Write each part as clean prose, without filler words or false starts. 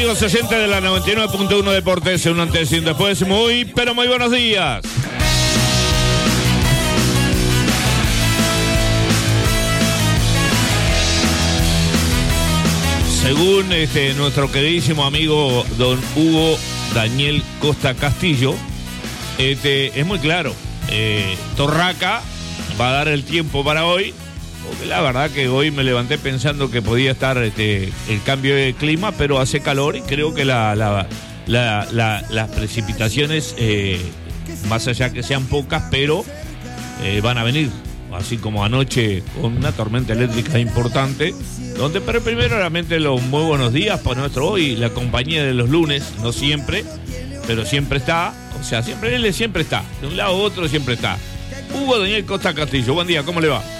Amigos oyentes de la 99.1 Deportes, un antes y un después, pero muy buenos días. Según nuestro queridísimo amigo don Hugo Daniel Costa Castillo, es muy claro, Torraca va a dar el tiempo para hoy, porque la verdad que hoy me levanté pensando que podía estar el cambio de clima, pero hace calor y creo que las precipitaciones, más allá que sean pocas, pero van a venir. Así como anoche con una tormenta eléctrica importante, pero primero realmente los muy buenos días para nuestro hoy, la compañía de los lunes, no siempre, pero siempre está, o sea, siempre él siempre está, de un lado a otro siempre está. Hugo Daniel Costa Castillo, buen día, ¿cómo le va?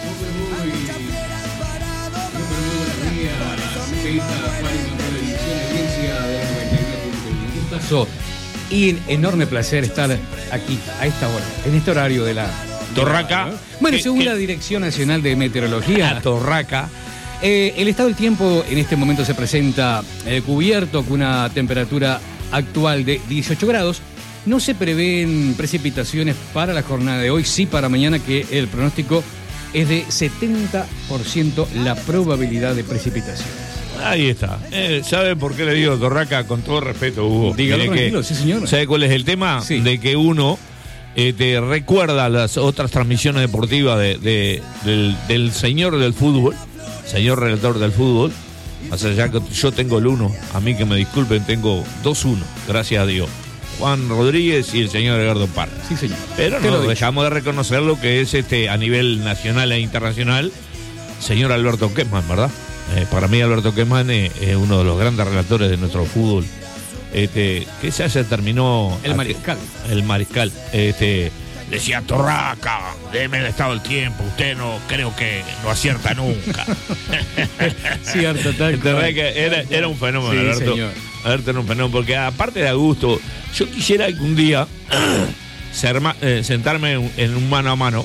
Y enorme placer estar aquí a esta hora, en este horario de la Torraca. Bueno, según la Dirección Nacional de Meteorología, Torraca, el estado del tiempo en este momento se presenta cubierto con una temperatura actual de 18 grados. No se prevén precipitaciones para la jornada de hoy, sí para mañana, que el pronóstico es de 70% la probabilidad de precipitaciones. Ahí está. ¿Sabe por qué le digo Torraca? Con todo respeto, Hugo. Dígalo tranquilo, sí señor. ¿Sabe cuál es el tema? Sí. De que uno te recuerda las otras transmisiones deportivas del señor del fútbol, señor relator del fútbol. O sea, ya que yo tengo el 1, a mí que me disculpen, tengo 2-1, gracias a Dios. Juan Rodríguez y el señor Edgardo Parra. Sí, señor. Pero no dejamos de reconocer lo que es a nivel nacional e internacional, señor Alberto Kessmann, ¿verdad? Para mí Alberto Kessmann es uno de los grandes relatores de nuestro fútbol. Que se terminó el mariscal. El mariscal. Decía Torraca, déme el estado del tiempo, usted no creo que no acierta nunca. Cierto, tal cual. Era un fenómeno, sí, Alberto. Señor. Alberto era un fenómeno, porque aparte de Augusto, yo quisiera algún día sentarme en un mano a mano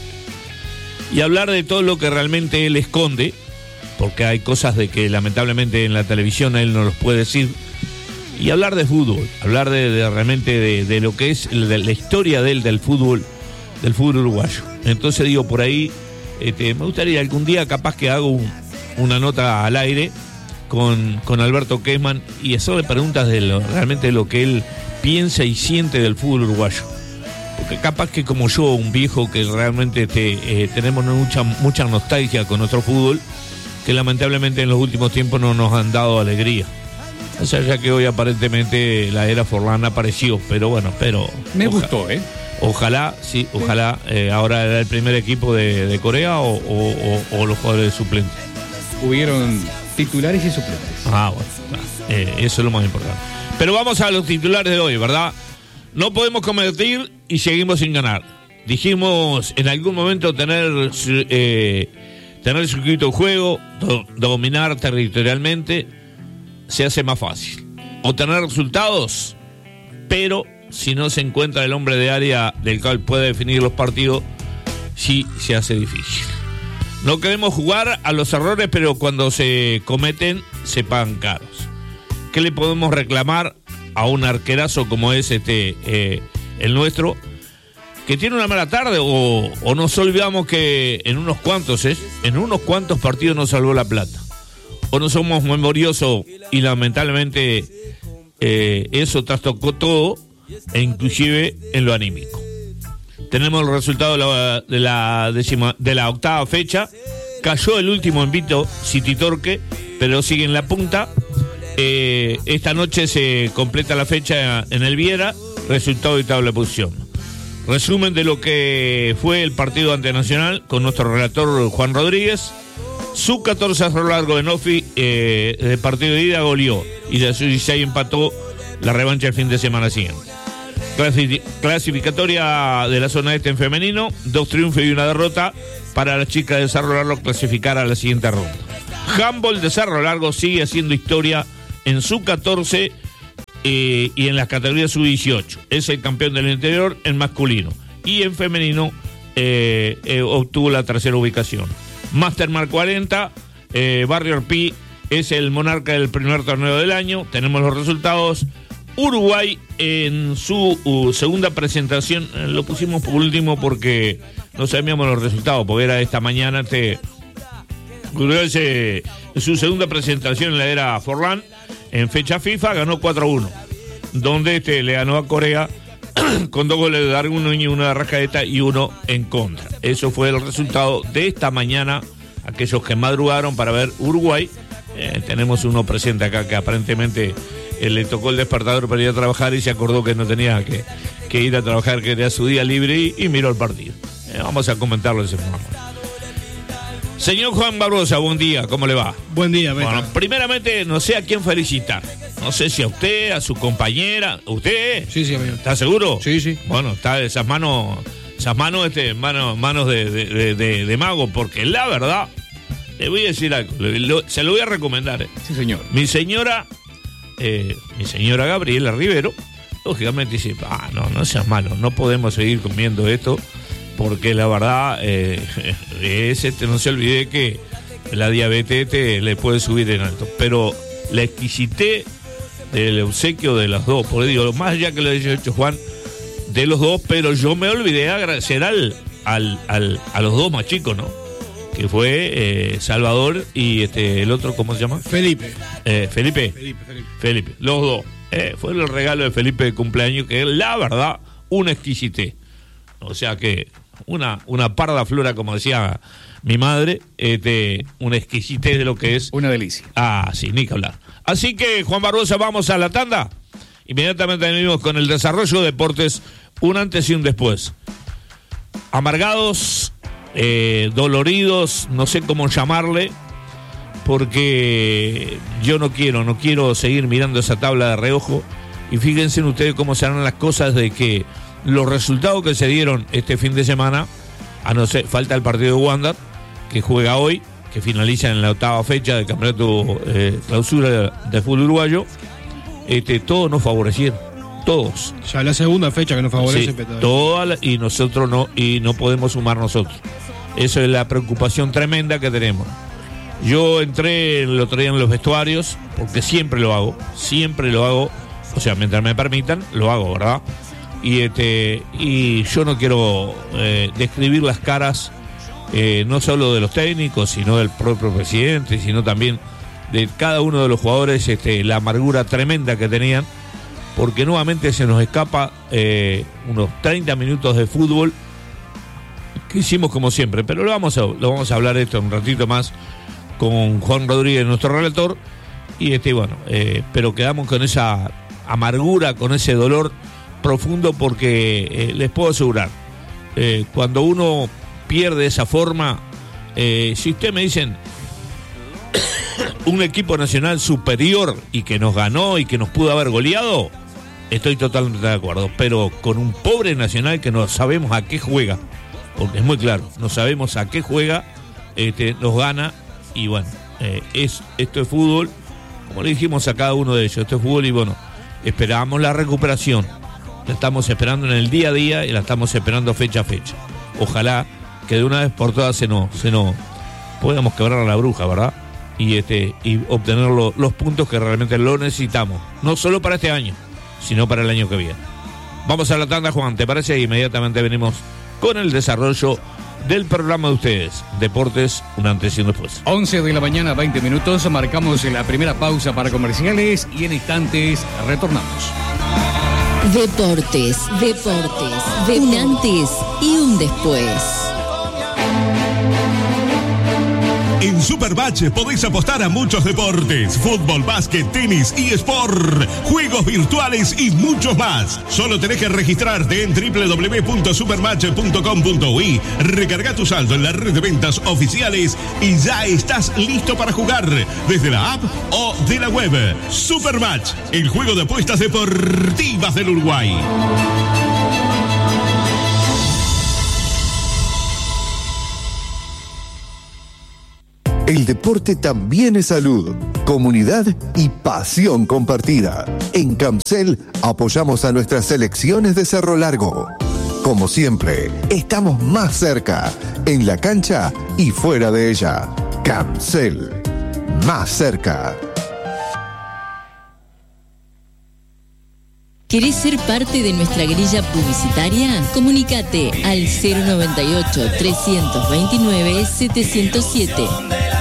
y hablar de todo lo que realmente él esconde, porque hay cosas de que lamentablemente en la televisión él no los puede decir, y hablar de fútbol, hablar de realmente de lo que es la historia del fútbol uruguayo. Entonces digo, por ahí me gustaría algún día capaz que hago una nota al aire con Alberto Kessmann y hacerle preguntas realmente de lo que él piensa y siente del fútbol uruguayo. Porque capaz que como yo, un viejo que realmente tenemos mucha nostalgia con nuestro fútbol, que lamentablemente en los últimos tiempos no nos han dado alegría. O sea, ya que hoy aparentemente la era Forlán apareció, pero bueno, me gustó, Ojalá, sí, ojalá ahora era el primer equipo de Corea o los jugadores suplentes. Hubieron titulares y suplentes. Bueno, eso es lo más importante. Pero vamos a los titulares de hoy, ¿verdad? No podemos competir y seguimos sin ganar. Dijimos en algún momento tener circuito de juego, dominar territorialmente, se hace más fácil. Obtener resultados, pero si no se encuentra el hombre de área del cual puede definir los partidos, sí se hace difícil. No queremos jugar a los errores, pero cuando se cometen, se pagan caros. ¿Qué le podemos reclamar a un arquerazo como es el nuestro, que tiene una mala tarde, o nos olvidamos que en unos cuantos partidos nos salvó la plata? O no somos memoriosos y lamentablemente eso trastocó todo, e inclusive en lo anímico. Tenemos el resultado de la octava fecha. Cayó el último invicto, City Torque, pero sigue en la punta. Esta noche se completa la fecha en el Viera, resultado y tabla de posición. Resumen de lo que fue el partido ante Nacional con nuestro relator Juan Rodríguez. Sub-14 Cerro Largo de Nofi, el partido de ida goleó y de Sub-16 empató la revancha el fin de semana siguiente. Clasificatoria de la zona este en femenino, 2 triunfos y 1 derrota para las chicas de Cerro Largo clasificar a la siguiente ronda. Handball de Cerro Largo sigue haciendo historia en Sub-14 y en las categorías Sub-18. Es el campeón del interior en masculino y en femenino obtuvo la tercera ubicación. Mastermark 40, Barrio Orpí es el monarca del primer torneo del año. Tenemos los resultados. Uruguay en su segunda presentación, lo pusimos por último porque no sabíamos los resultados, porque era esta mañana. Uruguay en su segunda presentación en la era Forlán, en fecha FIFA, ganó 4-1, donde le ganó a Corea con 2 goles de Darwin Núñez, 1 de Rascaeta y 1 en contra. Eso fue el resultado de esta mañana. Aquellos que madrugaron para ver Uruguay, tenemos uno presente acá que aparentemente le tocó el despertador para ir a trabajar y se acordó que no tenía que ir a trabajar, que era su día libre y miró el partido. Vamos a comentarlo de ese modo. Señor Juan Barbosa, buen día, ¿cómo le va? Buen día, Beto. Bueno, primeramente, no sé a quién felicitar. No sé si a usted, a su compañera. ¿Usted? Sí, amigo. ¿Está seguro? Sí. Bueno, está esas manos de mago, porque la verdad, le voy a decir algo, se lo voy a recomendar. Sí, señor. Mi señora Gabriela Rivero, lógicamente dice, no seas malo, no podemos seguir comiendo esto, porque la verdad, no se olvide que la diabetes le puede subir en alto, pero la exquisitez del obsequio de las dos, por digo, más allá que lo haya hecho Juan, de los dos, pero yo me olvidé de agradecer a los dos más chicos, ¿no? Que fue Salvador y el otro, ¿cómo se llama? Felipe. Felipe, los dos. Fue el regalo de Felipe de cumpleaños, que es la verdad una exquisitez. O sea que una parda flora, como decía mi madre, una exquisitez de lo que es. Una delicia. Sí, ni que hablar. Así que, Juan Barbosa, vamos a la tanda. Inmediatamente venimos con el desarrollo de deportes, un antes y un después. Amargados, doloridos, no sé cómo llamarle, porque yo no quiero seguir mirando esa tabla de reojo. Y fíjense ustedes cómo se harán las cosas, de que los resultados que se dieron este fin de semana, falta el partido de Wander, que juega hoy, que finaliza en la 8ª fecha del campeonato clausura de fútbol uruguayo. Todos nos favorecieron, todos. Ya la segunda fecha que nos favorece, sí, y nosotros no podemos sumar nosotros. Eso es la preocupación tremenda que tenemos. Yo entré el otro día en los vestuarios, porque siempre lo hago, o sea, mientras me permitan, lo hago, ¿verdad? Y yo no quiero describir las caras, no solo de los técnicos, sino del propio presidente, sino también de cada uno de los jugadores, la amargura tremenda que tenían, porque nuevamente se nos escapa unos 30 minutos de fútbol que hicimos como siempre, pero lo vamos a hablar esto un ratito más con Juan Rodríguez, nuestro relator, y pero quedamos con esa amargura, con ese dolor profundo, porque les puedo asegurar, cuando uno pierde de esa forma, si ustedes me dicen un equipo nacional superior y que nos ganó y que nos pudo haber goleado, estoy totalmente de acuerdo, pero con un pobre Nacional que no sabemos a qué juega, porque es muy claro, no sabemos a qué juega, nos gana, y bueno, esto es fútbol, como le dijimos a cada uno de ellos, esto es fútbol, y bueno, esperamos la recuperación, la estamos esperando en el día a día y la estamos esperando fecha a fecha. Ojalá que de una vez por todas se nos podamos quebrar a la bruja, ¿verdad? Y obtener los puntos que realmente lo necesitamos, no solo para este año, sino para el año que viene. Vamos a la tanda, Juan, ¿te parece? Inmediatamente venimos con el desarrollo del programa de ustedes, Deportes, un antes y un después. 11 de la mañana, 20 minutos, marcamos la primera pausa para comerciales y en instantes retornamos. Deportes, un antes y un después. En Supermatch podéis apostar a muchos deportes: fútbol, básquet, tenis, eSport, juegos virtuales y muchos más. Solo tenés que registrarte en www.supermatch.com.uy, recarga tu saldo en la red de ventas oficiales y ya estás listo para jugar desde la app o de la web. Supermatch, el juego de apuestas deportivas del Uruguay. El deporte también es salud, comunidad y pasión compartida. En Camcel apoyamos a nuestras selecciones de Cerro Largo. Como siempre, estamos más cerca, en la cancha y fuera de ella. Camcel, más cerca. ¿Querés ser parte de nuestra grilla publicitaria? Comunicate al 098-329-707.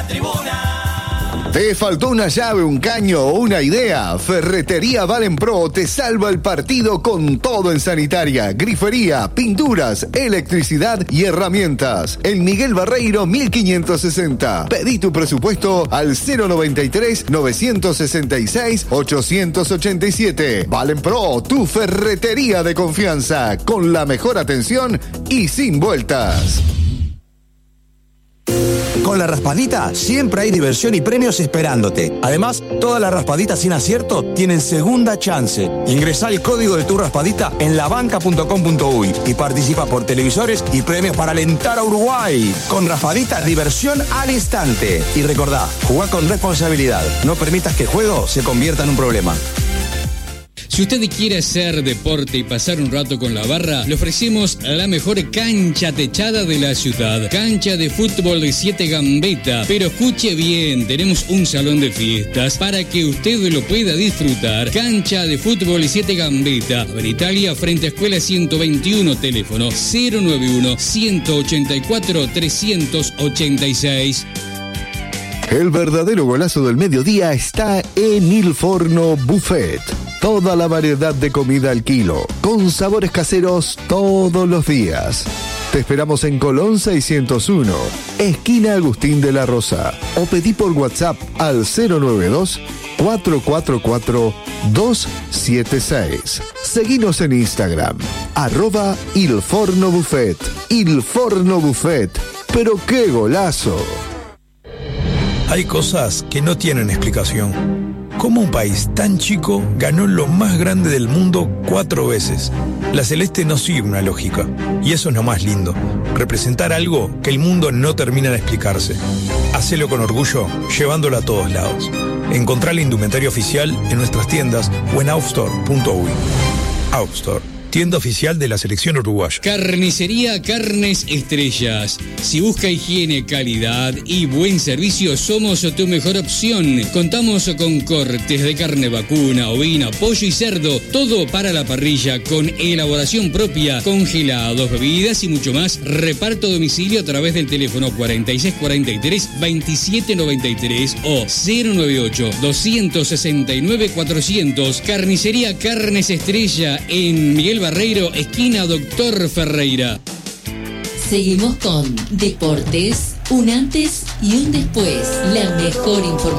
¿Te faltó una llave, un caño o una idea? Ferretería Valenpro te salva el partido con todo en sanitaria, grifería, pinturas, electricidad y herramientas. En Miguel Barreiro 1560. Pedí tu presupuesto al 093-966-887. Valenpro, tu ferretería de confianza, con la mejor atención y sin vueltas. Con la raspadita siempre hay diversión y premios esperándote. Además, todas las raspaditas sin acierto tienen segunda chance. Ingresá el código de tu raspadita en labanca.com.uy y participa por televisores y premios para alentar a Uruguay. Con raspadita, diversión al instante. Y recordá, jugá con responsabilidad. No permitas que el juego se convierta en un problema. Si usted quiere hacer deporte y pasar un rato con la barra, le ofrecemos la mejor cancha techada de la ciudad. Cancha de fútbol de 7 Gambetta. Pero escuche bien, tenemos un salón de fiestas para que usted lo pueda disfrutar. Cancha de fútbol de 7 Gambetta. En Italia, frente a Escuela 121, teléfono 091-184-386. El verdadero golazo del mediodía está en Il Forno Buffet. Toda la variedad de comida al kilo, con sabores caseros todos los días. Te esperamos en Colón 601, esquina Agustín de la Rosa. O pedí por WhatsApp al 092-444-276. Seguinos en Instagram, @Il Forno Buffet. Il Forno Buffet. ¡Pero qué golazo! Hay cosas que no tienen explicación. ¿Cómo un país tan chico ganó lo más grande del mundo 4 veces? La Celeste no sigue una lógica, y eso es lo más lindo, representar algo que el mundo no termina de explicarse. Hacelo con orgullo, llevándolo a todos lados. Encontrá la indumentaria oficial en nuestras tiendas o en outstore.uy. Outstore, tienda oficial de la selección uruguaya. Carnicería Carnes Estrellas. Si busca higiene, calidad y buen servicio, somos tu mejor opción. Contamos con cortes de carne vacuna, ovina, pollo y cerdo. Todo para la parrilla con elaboración propia, congelados, bebidas y mucho más. Reparto a domicilio a través del teléfono 4643-2793 o 098-269-400. Carnicería Carnes Estrella en Miguel Barreiro, esquina Doctor Ferreira. Seguimos con Deportes, un antes y un después. La mejor información.